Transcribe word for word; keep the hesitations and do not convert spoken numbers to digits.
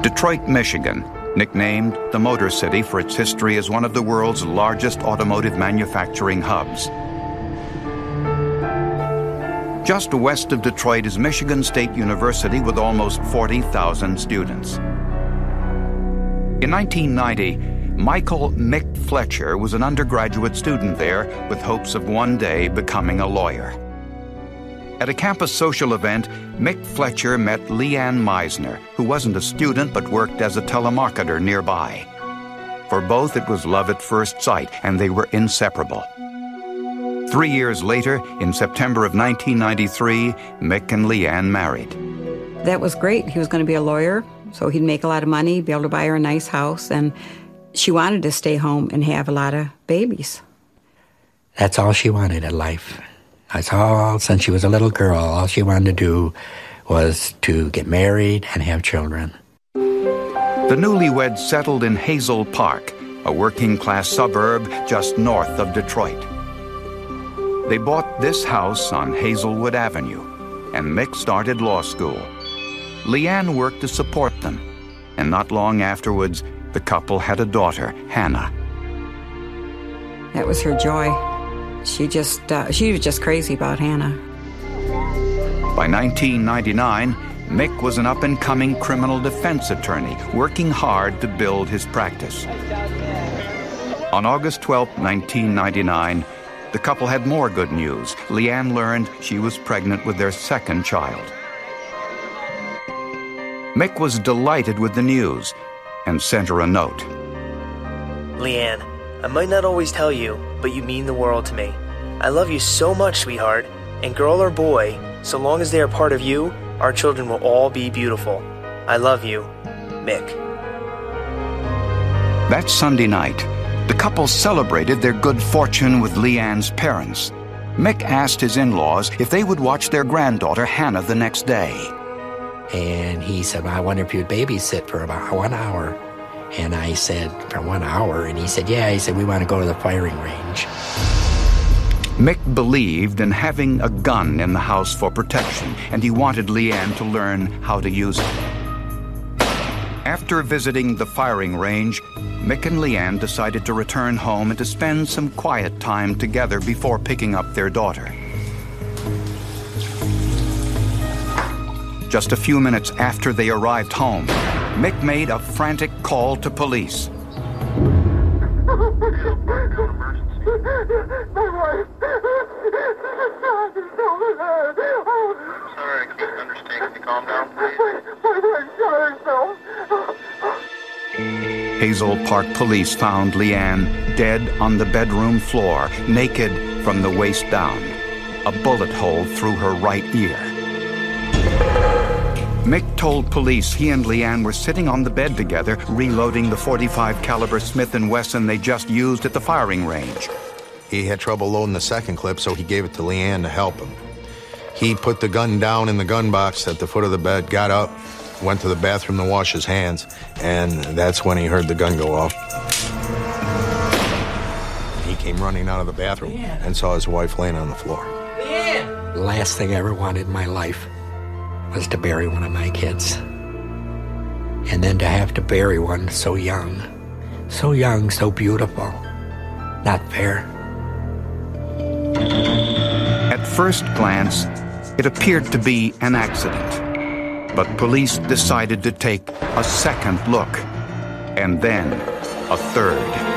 Detroit, Michigan, nicknamed the Motor City for its history as one of the world's largest automotive manufacturing hubs. Just west of Detroit is Michigan State University with almost forty thousand students. In nineteen ninety, Michael Mick Fletcher was an undergraduate student there with hopes of one day becoming a lawyer. At a campus social event, Mick Fletcher met Leanne Meisner, who wasn't a student but worked as a telemarketer nearby. For both, it was love at first sight, and they were inseparable. Three years later, in September of nineteen ninety-three, Mick and Leanne married. That was great. He was going to be a lawyer, so he'd make a lot of money, be able to buy her a nice house, and she wanted to stay home and have a lot of babies. That's all she wanted in life. That's all, since she was a little girl, all she wanted to do was to get married and have children. The newlyweds settled in Hazel Park, a working-class suburb just north of Detroit. They bought this house on Hazelwood Avenue, and Mick started law school. Leanne worked to support them, and not long afterwards, the couple had a daughter, Hannah. That was her joy. She just, uh, she was just crazy about Hannah. By nineteen ninety-nine, Mick was an up-and-coming criminal defense attorney, working hard to build his practice. On August twelfth, nineteen ninety-nine, the couple had more good news. Leanne learned she was pregnant with their second child. Mick was delighted with the news and sent her a note. Leanne, I might not always tell you, but you mean the world to me. I love you so much, sweetheart, and girl or boy, so long as they are part of you, our children will all be beautiful. I love you, Mick. That Sunday night, the couple celebrated their good fortune with Leanne's parents. Mick asked his in-laws if they would watch their granddaughter Hannah the next day. And he said, well, I wonder if you'd babysit for about one hour. And I said, for one hour? And he said, yeah. He said, we want to go to the firing range. Mick believed in having a gun in the house for protection, and he wanted Leanne to learn how to use it. After visiting the firing range, Mick and Leanne decided to return home and to spend some quiet time together before picking up their daughter. Just a few minutes after they arrived home, Mick made a frantic call to police. Sorry, I couldn't understand. Can you calm down, please? Hazel Park police found Leanne dead on the bedroom floor, naked from the waist down, a bullet hole through her right ear. Mick told police he and Leanne were sitting on the bed together, reloading the forty-five caliber Smith and Wesson they just used at the firing range. He had trouble loading the second clip, so he gave it to Leanne to help him. He put the gun down in the gun box at the foot of the bed, got up, went to the bathroom to wash his hands, and that's when he heard the gun go off. He came running out of the bathroom and saw his wife laying on the floor. Leanne! The last thing I ever wanted in my life was to bury one of my kids. And then to have to bury one so young. So young, so beautiful. Not fair. At first glance, it appeared to be an accident. But police decided to take a second look, and then a third.